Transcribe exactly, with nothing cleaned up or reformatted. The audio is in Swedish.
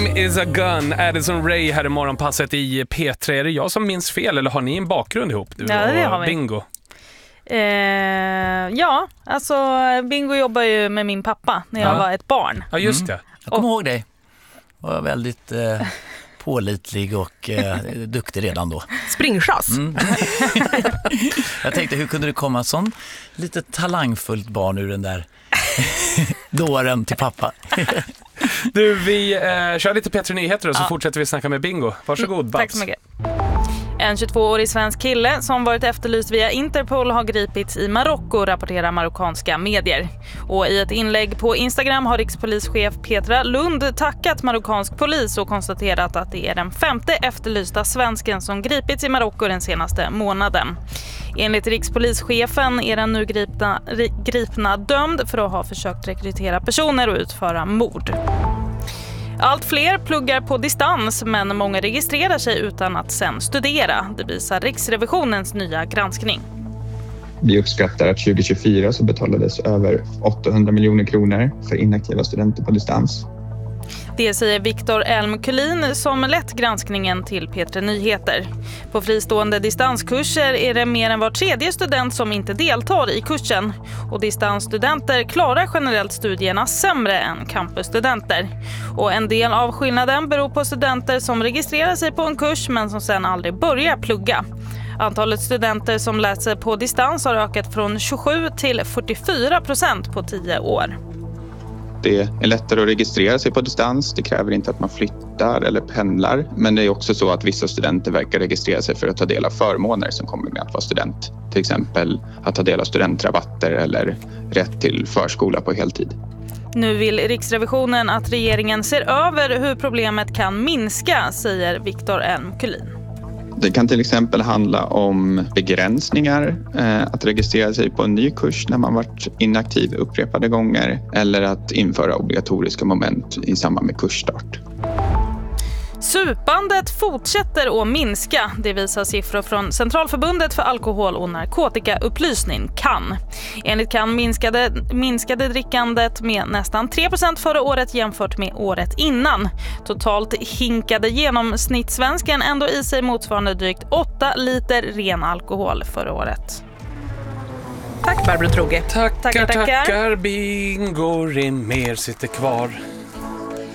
Is a gun. Addison Rae här i morgonpasset i P tre. Är det jag som minns fel eller har ni en bakgrund ihop? Du ja, det har vi. Bingo. Eh, ja, alltså Bingo jobbar ju med min pappa när jag ja. var ett barn. Ja, just det. Mm. Jag kommer och, ihåg dig. Var väldigt eh, pålitlig och eh, duktig redan då. Springchass. Mm. Jag tänkte, hur kunde det komma sån lite talangfullt barn ur den där dåren till pappa? Du, vi eh, kör lite P tre Nyheter och så ja. fortsätter vi snacka med Bingo. Varsågod, mm, Babs. Tack så mycket. En tjugotvåårig svensk kille som varit efterlyst via Interpol har gripits i Marocko, rapporterar marockanska medier. Och i ett inlägg på Instagram har rikspolischef Petra Lund tackat marockansk polis och konstaterat att det är den femte efterlysta svensken som gripits i Marocko den senaste månaden. Enligt rikspolischefen är den nu gripna, gripna dömd för att ha försökt rekrytera personer och utföra mord. Allt fler pluggar på distans, men många registrerar sig utan att sen studera. Det visar Riksrevisionens nya granskning. Vi uppskattar att tjugo tjugofyra så betalades över åttahundra miljoner kronor för inaktiva studenter på distans. Det säger Viktor Elm Kullin som lett granskningen till P tre Nyheter. På fristående distanskurser är det mer än var tredje student som inte deltar i kursen. Och distansstudenter klarar generellt studierna sämre än campusstudenter. Och en del av skillnaden beror på studenter som registrerar sig på en kurs men som sedan aldrig börjar plugga. Antalet studenter som läser på distans har ökat från tjugosju till fyrtiofyra procent på tio år. Det är lättare att registrera sig på distans. Det kräver inte att man flyttar eller pendlar. Men det är också så att vissa studenter verkar registrera sig för att ta del av förmåner som kommer med att vara student. Till exempel att ta del av studentrabatter eller rätt till förskola på heltid. Nu vill Riksrevisionen att regeringen ser över hur problemet kan minska, säger Viktor Elm Kullin. Det kan till exempel handla om begränsningar, eh, att registrera sig på en ny kurs när man varit inaktiv upprepade gånger eller att införa obligatoriska moment i samband med kursstart. Supandet fortsätter att minska, det visar siffror från Centralförbundet för alkohol- och narkotikaupplysning, C A N. Enligt C A N minskade, minskade drickandet med nästan tre procent förra året jämfört med året innan. Totalt hinkade genomsnittssvensken ändå i sig motsvarande drygt åtta liter ren alkohol förra året. Tack Barbro Troge. Tackar, tackar, tackar. tackar. Bingo, mer sitter kvar.